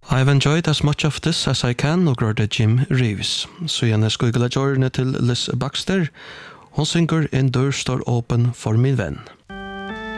I've enjoyed as much of this as I can, og grør det Jim Reeves. Så gjerne skugla jordene til Liz Baxter. Hon synger En dør står åpen for min venn.